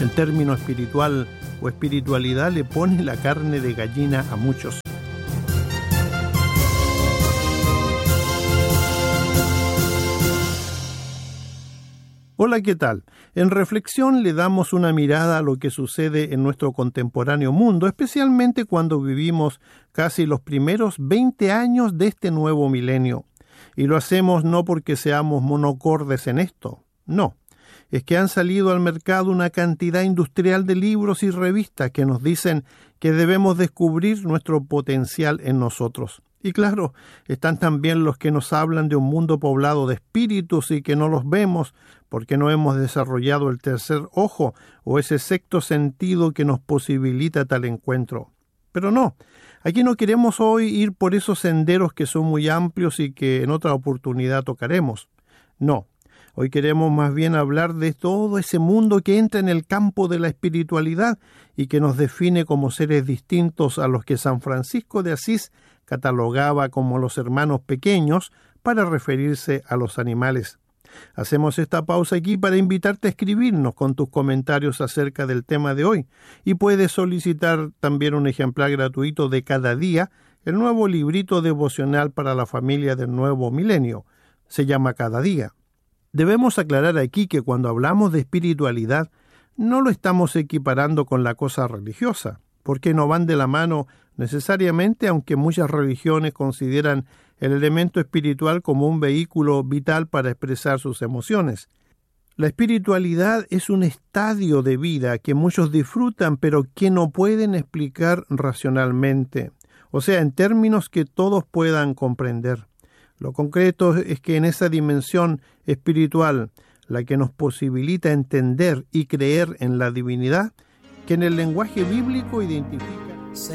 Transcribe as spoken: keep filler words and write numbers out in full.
El término espiritual o espiritualidad le pone la carne de gallina a muchos. Hola, ¿qué tal? En Reflexión le damos una mirada a lo que sucede en nuestro contemporáneo mundo, especialmente cuando vivimos casi los primeros veinte años de este nuevo milenio. Y lo hacemos no porque seamos monocordes en esto, no. Es que han salido al mercado una cantidad industrial de libros y revistas que nos dicen que debemos descubrir nuestro potencial en nosotros. Y claro, están también los que nos hablan de un mundo poblado de espíritus y que no los vemos porque no hemos desarrollado el tercer ojo o ese sexto sentido que nos posibilita tal encuentro. Pero no, aquí no queremos hoy ir por esos senderos que son muy amplios y que en otra oportunidad tocaremos. No. Hoy queremos más bien hablar de todo ese mundo que entra en el campo de la espiritualidad y que nos define como seres distintos a los que San Francisco de Asís catalogaba como los hermanos pequeños para referirse a los animales. Hacemos esta pausa aquí para invitarte a escribirnos con tus comentarios acerca del tema de hoy y puedes solicitar también un ejemplar gratuito de Cada Día, el nuevo librito devocional para la familia del nuevo milenio. Se llama Cada Día. Debemos aclarar aquí que cuando hablamos de espiritualidad no lo estamos equiparando con la cosa religiosa, porque no van de la mano necesariamente, aunque muchas religiones consideran el elemento espiritual como un vehículo vital para expresar sus emociones. La espiritualidad es un estadio de vida que muchos disfrutan, pero que no pueden explicar racionalmente, o sea, en términos que todos puedan comprender. Lo concreto es que en esa dimensión espiritual, la que nos posibilita entender y creer en la divinidad, que en el lenguaje bíblico identifica